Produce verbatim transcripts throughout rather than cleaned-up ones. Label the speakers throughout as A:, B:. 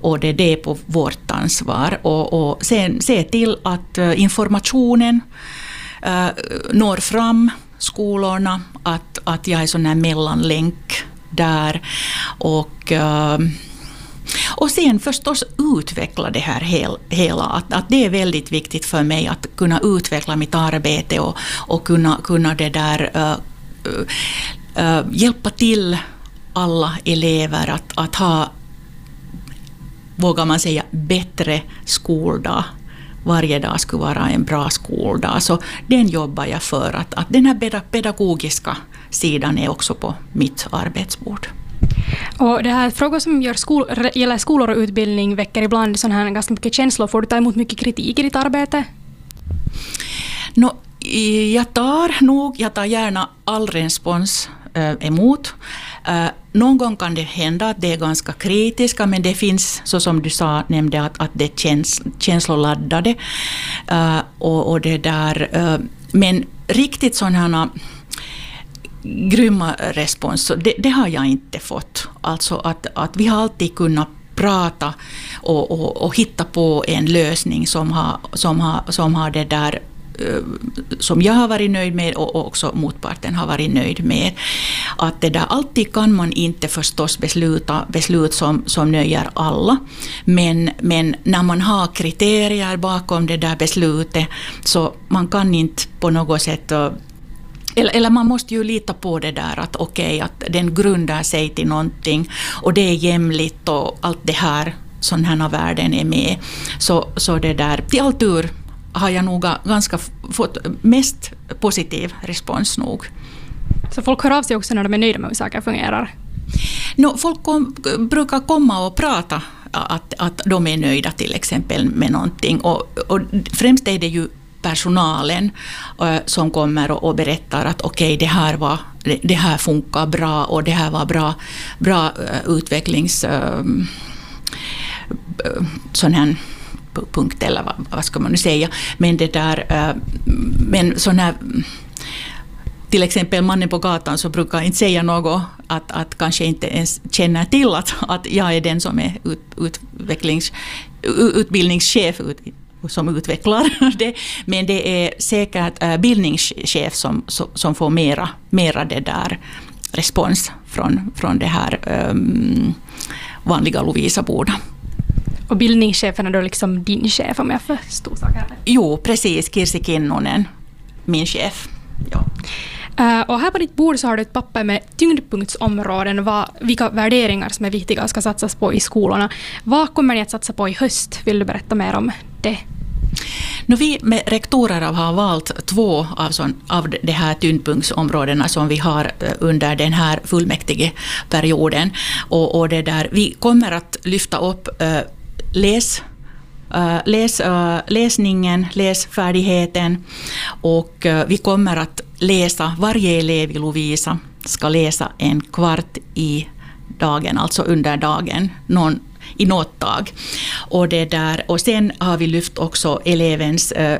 A: och det är det på vårt ansvar. Och, och sen se till att informationen uh, når fram skolorna, att, att jag är sån här mellanlänk där. Och... Uh, Och sen förstås utveckla det här hel, hela, att, att det är väldigt viktigt för mig att kunna utveckla mitt arbete och, och kunna, kunna det där, uh, uh, hjälpa till alla elever att, att ha, vågar man säga, bättre skoldag. Varje dag skulle vara en bra skoldag. Så den jobbar jag för, att, att den här pedagogiska sidan är också på mitt arbetsbord.
B: Och det här frågor som gör skol, gäller skolor och utbildning väcker ibland sån här ganska mycket känslor. Får du ta emot mycket kritik i ditt arbete?
A: No, jag tar nog, jag tar gärna all respons äh, emot. Äh, någon gång kan det hända att det är ganska kritiska, men det finns, så som du sa, nämnde att, att det känns känsloladdade. Äh, och, och det där, äh, men riktigt sådana grymma respons, det, det har jag inte fått. Alltså att, att vi har alltid kunnat prata och, och, och hitta på en lösning som har, som har, som har det där, som jag har varit nöjd med och också motparten har varit nöjd med. Att det där, alltid kan man inte förstås besluta beslut som, som nöjer alla, men, men när man har kriterier bakom det där beslutet, så man kan inte på något sätt... Eller, eller man måste ju lita på det där att okej, okay, att den grundar sig till någonting och det är jämlikt och allt det här, sån här världen är med. Så, så det där, till all tur har jag nog ganska fått mest positiv respons nog.
B: Så folk hör av sig också när de är nöjda med hur saker fungerar?
A: No, folk kom, brukar komma och prata att, att de är nöjda till exempel med någonting. Och, och främst är det ju personalen uh, som kommer och, och berättar att okej, okay, det här var det, det här funkar bra och det här var bra bra uh, utvecklings uh, uh, sån här punkt, eller vad, vad ska man nu säga, men det där uh, men sån här, till exempel mannen på gatan, så brukar inte säga något att, att kanske inte ens känner till att, att jag är den som är ut, utvecklings, utbildningschef ut, som utvecklar det, men det är säkert äh, bildningschef som, som får mera, mera det där respons från, från det här ähm, vanliga Lovisa-borda.
B: Och bildningschefen är då liksom din chef, om jag förstår saker?
A: Jo, precis. Kirsi Kinnunen, min chef. Ja.
B: Uh, och här på ditt bord så har du ett papper med tyngdpunktsområden, vad, vilka värderingar som är viktiga ska satsas på i skolorna. Vad kommer ni att satsa på i höst? Vill du berätta mer om det?
A: Nu, vi med rektorer har valt två av, sån, av de här tyngdpunktsområdena som vi har under den här fullmäktigeperioden. Och, och det där, vi kommer att lyfta upp uh, läs Uh, läs, uh, läsningen, läsfärdigheten, och uh, vi kommer att läsa, varje elev i Lovisa ska läsa en kvart i dagen, alltså under dagen, någon, i något dag. Och, det där, och sen har vi lyft också elevens uh,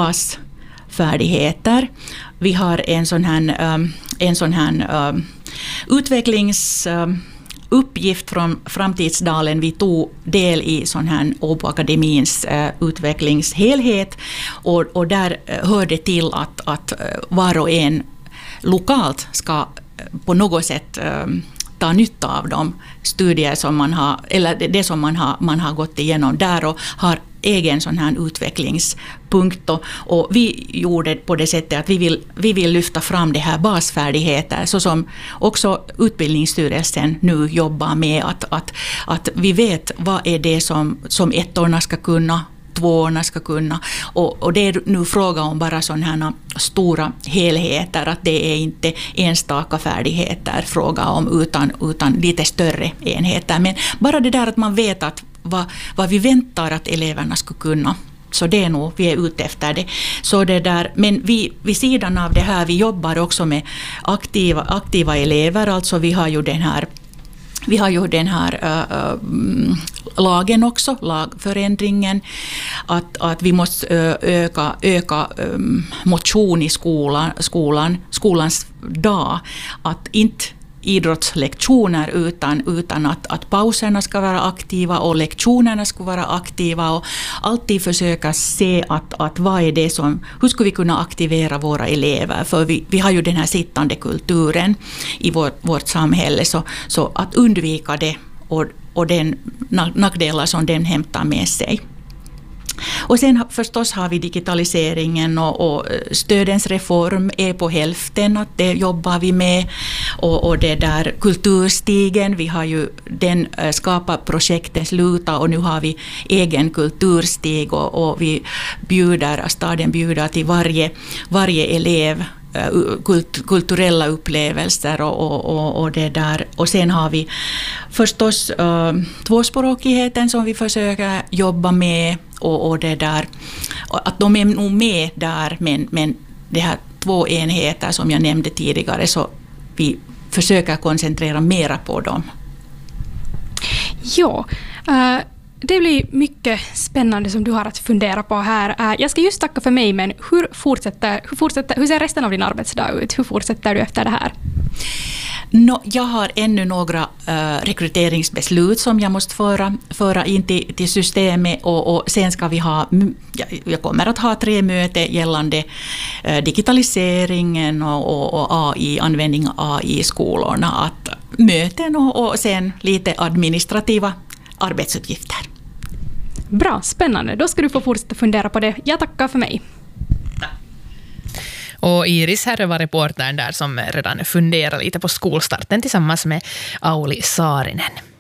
A: basfärdigheter. Vi har en sån här, um, en sån här um, utvecklings... Um, uppgift från Framtidsdalen. Vi tog del i sån här Åbo Akademins uh, utvecklingshelhet, och, och där uh, hörde till att, att uh, var och en lokalt ska uh, på något sätt uh, ta nytta av de studier som man har, eller det, det som man har, man har gått igenom där, och har egen sån här utvecklingspunkt. Och, och vi gjorde på det sättet att vi vill, vi vill lyfta fram det här basfärdigheter, så som också Utbildningsstyrelsen nu jobbar med, att, att, att vi vet vad är det som, som ettorna ska kunna, tvåorna ska kunna, och, och det är nu fråga om bara sådana här stora helheter, att det är inte enstaka färdigheter fråga om, utan, utan lite större enheter. Men bara det där att man vet att vad, vad vi väntar att eleverna ska kunna, så det är nog, vi är ute efter det. Så det där, men vi, vid sidan av det här, vi jobbar också med aktiva, aktiva elever, alltså vi har ju den här Vi har ju den här uh, lagen också, lagförändringen, att, att vi måste öka, öka um, motion i skolan, skolan, skolans dag. Att inte, idrottslektioner utan, utan att, att pauserna ska vara aktiva och lektionerna ska vara aktiva och alltid försöka se att, att vad är det som, hur ska vi kunna aktivera våra elever, för vi, vi har ju den här sittande kulturen i vår, vårt samhälle, så, så att undvika det och, och den nackdelar som den hämtar med sig. Och sen förstås har vi digitaliseringen och, och stödens reform är på hälften, att det jobbar vi med. Och, och det där kulturstigen, vi har ju den skapat projektet Sluta och nu har vi egen kulturstig och, och vi bjuder, staden bjuder till varje, varje elev kult, kulturella upplevelser och, och, och, och det där. Och sen har vi förstås uh, tvåspråkigheten som vi försöker jobba med och, och det där. Att de är nog med där, men, men det här två enheter som jag nämnde tidigare, så vi försöker koncentrera mera på dem.
B: Ja, uh... det blir mycket spännande som du har att fundera på här. Jag ska just tacka för mig, men hur, fortsätter, hur, fortsätter, hur ser resten av din arbetsdag ut? Hur fortsätter du efter det här?
A: No, jag har ännu några uh, rekryteringsbeslut som jag måste föra, föra in till, till systemet och, och sen ska vi ha, jag, jag kommer att ha tre möten gällande uh, digitaliseringen och, och, och A I, användning av A I i skolorna. Att möten och, och sen lite administrativa arbetsuppgifter.
B: Bra, spännande. Då ska du få fortsätta fundera på det. Jag tackar för mig.
C: Och Iris här var reportern där som redan funderar lite på skolstarten tillsammans med Auli Saarinen.